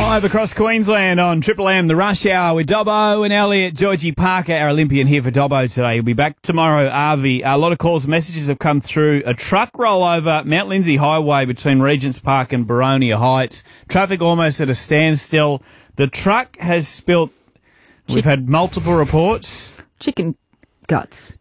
Live across Queensland on Triple M, the Rush Hour with Dobbo and Elliot. Georgie Parker, our Olympian, here for Dobbo today. He'll be back tomorrow, Avi. A lot of calls and messages have come through. A truck rollover Mount Lindsay Highway between Regents Park and Boronia Heights. Traffic almost at a standstill. The truck has spilt. We've had multiple reports. Chicken guts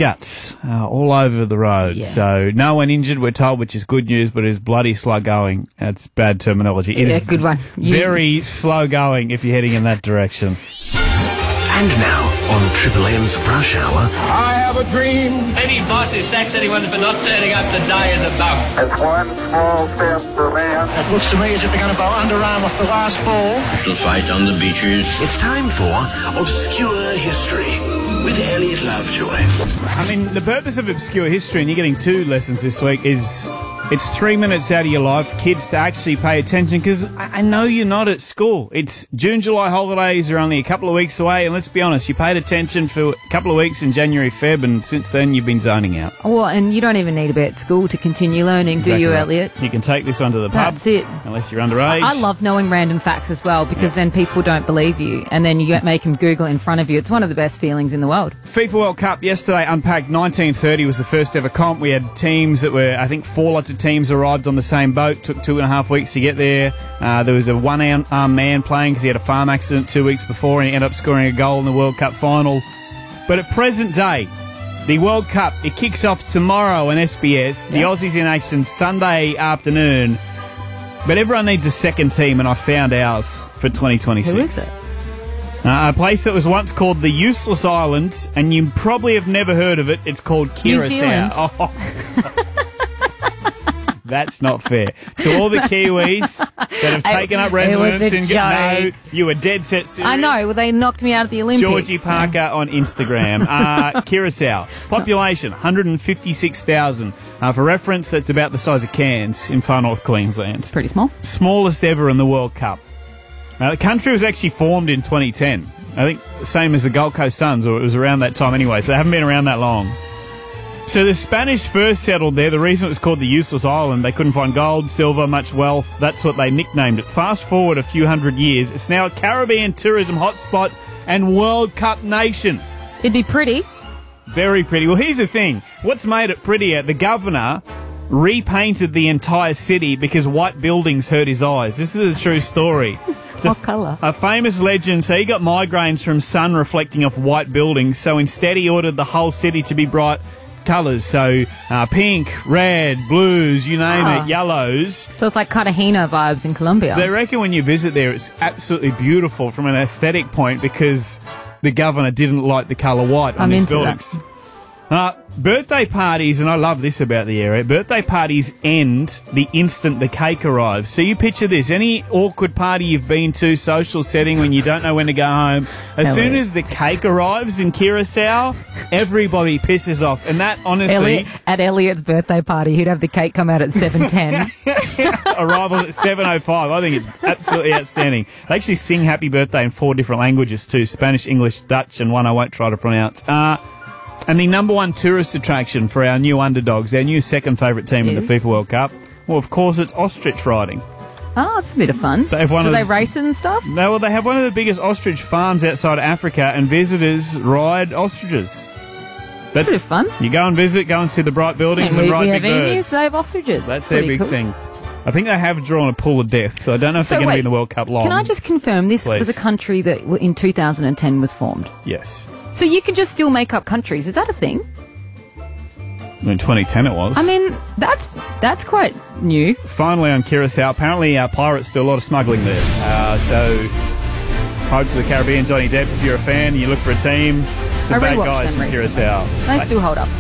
all over the road. Yeah. So no one injured, we're told, which is good news, but it is bloody slow going. That's bad terminology. It is good one. Very slow going if you're heading in that direction. And now, on Triple M's Rush Hour... I have a dream. Any boss who sacks anyone for not turning up to die is a bum. It's one small step for man. It looks to me as if they're going to bow underarm off the last ball. Little fight on the beaches. It's time for Obscure History with Elliot Lovejoy. I mean, the purpose of Obscure History, and you're getting 2 lessons this week, is it's 3 minutes out of your life, kids, to actually pay attention, because I know you're not at school. It's June, July holidays are only a couple of weeks away, and let's be honest, you paid attention for a couple of weeks in January, Feb, and since then you've been zoning out. Well, and you don't even need to be at school to continue learning, do you, right. Elliot? You can take this one to the pub. That's it. Unless you're underage. I love knowing random facts as well, because then people don't believe you, and then you make them Google it in front of you. It's one of the best feelings in the world. FIFA World Cup yesterday unpacked. 1930 was the first ever comp. We had teams that were, I think, 4 lots of teams arrived on the same boat. Took 2.5 weeks to get there. There was a one-armed man playing because he had a farm accident 2 weeks before, and he ended up scoring a goal in the World Cup final. But at present day, the World Cup, it kicks off tomorrow on SBS. The Aussies in action Sunday afternoon. But everyone needs a second team, and I found ours for 2026. Who is it? A place that was once called the Useless Islands, and you probably have never heard of it. It's called Curacao. New Zealand. Oh. That's not fair. To all the Kiwis that have taken up residence in... No, you were dead set serious. I know. Well, they knocked me out of the Olympics. Georgie Parker on Instagram. Curacao. Population, 156,000. For reference, that's about the size of Cairns in far north Queensland. It's pretty small. Smallest ever in the World Cup. The country was actually formed in 2010. I think the same as the Gold Coast Suns, or it was around that time anyway, so they haven't been around that long. So the Spanish first settled there. The reason it was called the Useless Island, they couldn't find gold, silver, much wealth. That's what they nicknamed it. Fast forward a few hundred years, it's now a Caribbean tourism hotspot and World Cup nation. It'd be pretty. Very pretty. Well, here's the thing. What's made it prettier? The governor repainted the entire city because white buildings hurt his eyes. This is a true story. What colour? A famous legend. So he got migraines from sun reflecting off white buildings. So instead he ordered the whole city to be bright colours. So pink, red, blues, you name it, yellows. So it's like Cartagena vibes in Colombia. They reckon when you visit there, it's absolutely beautiful from an aesthetic point because the governor didn't like the colour white on his buildings. Birthday parties, and I love this about the area, birthday parties end the instant the cake arrives. So you picture this, any awkward party you've been to, social setting when you don't know when to go home, as soon as the cake arrives in Curacao, everybody pisses off. And that, honestly... At Elliot's birthday party, he'd have the cake come out at 7:10. Arrivals at 7:05. I think it's absolutely outstanding. They actually sing happy birthday in 4 different languages too, Spanish, English, Dutch, and one I won't try to pronounce. And the number 1 tourist attraction for our new underdogs, our new second favourite team in the FIFA World Cup, well, of course, it's ostrich riding. Oh, it's a bit of fun. They have Do they race and stuff? No, well, they have one of the biggest ostrich farms outside Africa, and visitors ride ostriches. That's a bit of fun. You go and visit, go and see the bright buildings and ride big birds. We have emus, they have ostriches. That's their big thing. I think they have drawn a pool of death, so I don't know if they're going to be in the World Cup long. Can I just confirm this was a country that in 2010 was formed? Yes. So you can just still make up countries. Is that a thing? In 2010 it was. I mean, that's quite new. Finally on Curacao, apparently pirates do a lot of smuggling there. So, Pirates of the Caribbean, Johnny Depp, if you're a fan, you look for a team, some bad guys from Curacao. They still hold up.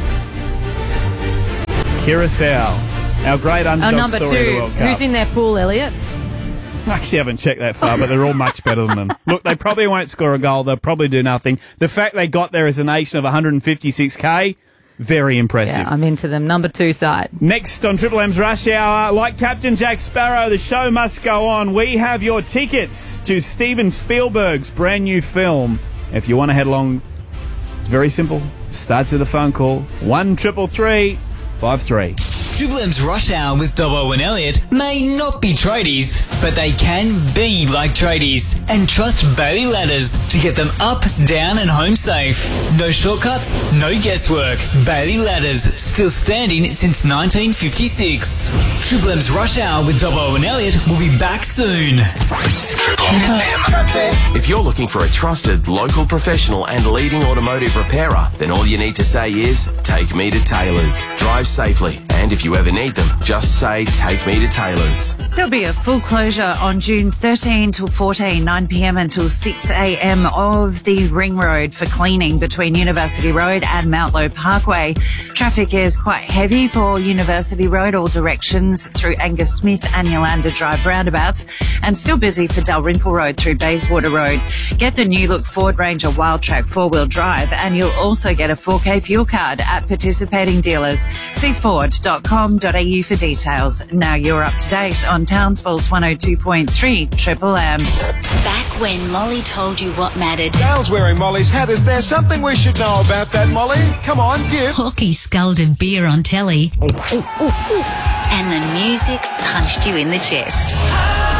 Curacao, our great underdog story of the World Cup. Who's in their pool, Elliot? I actually haven't checked that far, but they're all much better than them. Look, they probably won't score a goal. They'll probably do nothing. The fact they got there as a nation of 156k, very impressive. Yeah, I'm into them. Number 2 side. Next on Triple M's Rush Hour, like Captain Jack Sparrow, the show must go on. We have your tickets to Steven Spielberg's brand new film. If you want to head along, it's very simple. Starts with a phone call. 1-333-53. Triple M's Rush Hour with Dobbo and Elliot may not be tradies. but they can be like tradies. And trust Bailey Ladders to get them up, down and home safe. No shortcuts, no guesswork. Bailey Ladders, still standing since 1956. Triple M's Rush Hour with Dobbo and Elliot will be back soon. Triple M. If you're looking for a trusted, local professional and leading automotive repairer, then all you need to say is, take me to Taylor's. Drive safely, and if you ever need them, just say, take me to Taylor's. There'll be a full closure on June 13 till 14, 9 p.m. until 6 a.m. of the Ring Road for cleaning between University Road and Mountlow Parkway. Traffic is quite heavy for University Road, all directions through Angus Smith and Yolanda Drive roundabouts, and still busy for Dalrymple Road through Bayswater Road. Get the new look Ford Ranger Wildtrak 4-wheel drive, and you'll also get a 4K fuel card at participating dealers. See ford.com.au for details. Now you're up to date on Townsville's 102.3 Triple M. Back when Molly told you what mattered. Gail's wearing Molly's hat. Is there something we should know about that, Molly? Come on, give. Hawkey sculled beer on telly. And the music punched you in the chest.